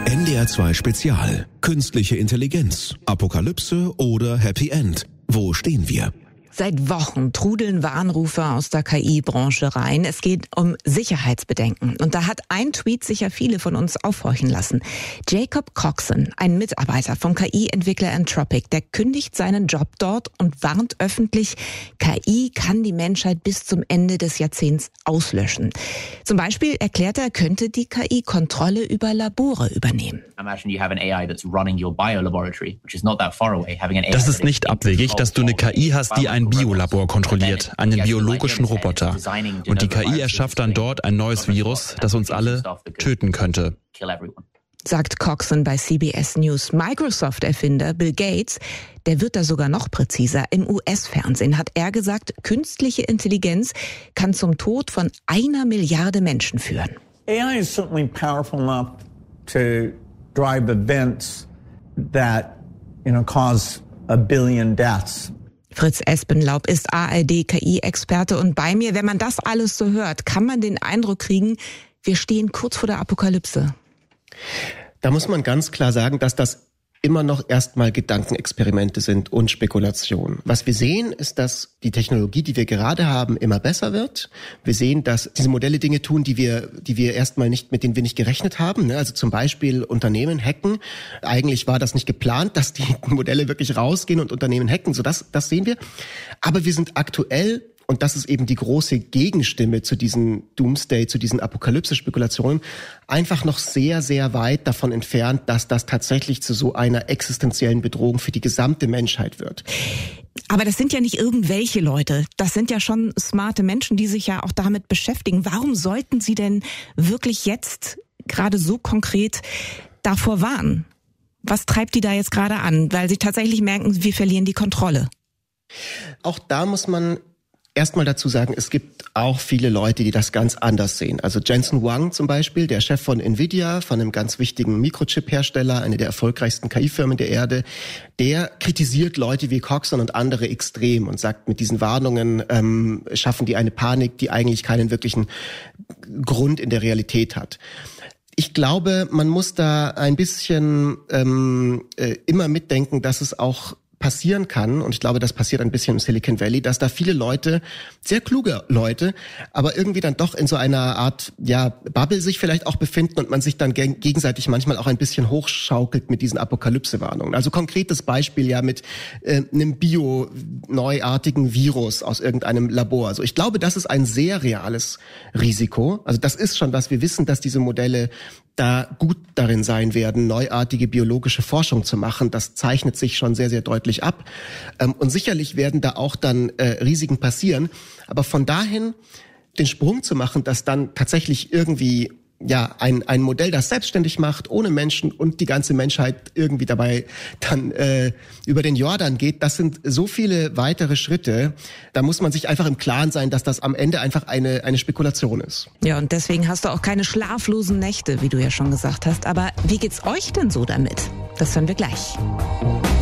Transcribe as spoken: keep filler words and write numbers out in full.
N D R zwei Spezial. Künstliche Intelligenz, Apokalypse oder Happy End? Wo stehen wir? Seit Wochen trudeln Warnrufe aus der K I-Branche rein. Es geht um Sicherheitsbedenken. Und da hat ein Tweet sicher viele von uns aufhorchen lassen. Jacob Coxon, ein Mitarbeiter vom K I-Entwickler Anthropic, der kündigt seinen Job dort und warnt öffentlich, K I kann die Menschheit bis zum Ende des Jahrzehnts auslöschen. Zum Beispiel erklärt er, könnte die K I Kontrolle über Labore übernehmen. Das ist nicht abwegig, dass du eine K I hast, die ein Biolabor kontrolliert, einen biologischen Roboter. Und die K I erschafft dann dort ein neues Virus, das uns alle töten könnte. Sagt Coxon bei C B S News. Microsoft-Erfinder Bill Gates, der wird da sogar noch präziser. Im U S-Fernsehen hat er gesagt, künstliche Intelligenz kann zum Tod von einer Milliarde Menschen führen. A I is certainly powerful enough to drive events that, you know, cause a billion deaths. Fritz Espenlaub ist A R D-K I-Experte und bei mir, wenn man das alles so hört, kann man den Eindruck kriegen, wir stehen kurz vor der Apokalypse. Da muss man ganz klar sagen, dass das immer noch erstmal Gedankenexperimente sind und Spekulationen. Was wir sehen, ist, dass die Technologie, die wir gerade haben, immer besser wird. Wir sehen, dass diese Modelle Dinge tun, die wir, die wir erstmal nicht, mit denen wir nicht gerechnet haben. Also zum Beispiel Unternehmen hacken. Eigentlich war das nicht geplant, dass die Modelle wirklich rausgehen und Unternehmen hacken. So das, das sehen wir. Aber wir sind aktuell, und das ist eben die große Gegenstimme zu diesen Doomsday, zu diesen Apokalypse-Spekulationen, einfach noch sehr, sehr weit davon entfernt, dass das tatsächlich zu so einer existenziellen Bedrohung für die gesamte Menschheit wird. Aber das sind ja nicht irgendwelche Leute. Das sind ja schon smarte Menschen, die sich ja auch damit beschäftigen. Warum sollten sie denn wirklich jetzt gerade so konkret davor warnen? Was treibt die da jetzt gerade an? Weil sie tatsächlich merken, wir verlieren die Kontrolle. Auch da muss man erstmal dazu sagen, es gibt auch viele Leute, die das ganz anders sehen. Also Jensen Huang zum Beispiel, der Chef von Nvidia, von einem ganz wichtigen Mikrochip-Hersteller, eine der erfolgreichsten K I-Firmen der Erde, der kritisiert Leute wie Coxon und andere extrem und sagt, mit diesen Warnungen ähm, schaffen die eine Panik, die eigentlich keinen wirklichen Grund in der Realität hat. Ich glaube, man muss da ein bisschen ähm, äh, immer mitdenken, dass es auch passieren kann, und ich glaube, das passiert ein bisschen im Silicon Valley, dass da viele Leute, sehr kluge Leute, aber irgendwie dann doch in so einer Art, ja, Bubble sich vielleicht auch befinden und man sich dann geg- gegenseitig manchmal auch ein bisschen hochschaukelt mit diesen Apokalypse-Warnungen. Also konkretes Beispiel ja mit äh, einem bio-neuartigen Virus aus irgendeinem Labor. Also ich glaube, das ist ein sehr reales Risiko. Also das ist schon was, wir wissen, dass diese Modelle da gut darin sein werden, neuartige biologische Forschung zu machen. Das zeichnet sich schon sehr, sehr deutlich ab. Und sicherlich werden da auch dann äh, Risiken passieren. Aber von dahin den Sprung zu machen, dass dann tatsächlich irgendwie ja ein ein Modell, das selbstständig macht, ohne Menschen und die ganze Menschheit irgendwie dabei dann äh, über den Jordan geht, das sind so viele weitere Schritte. Da muss man sich einfach im Klaren sein, dass das am Ende einfach eine eine Spekulation ist. Ja, und deswegen hast du auch keine schlaflosen Nächte, wie du ja schon gesagt hast. Aber wie geht's euch denn so damit? Das hören wir gleich.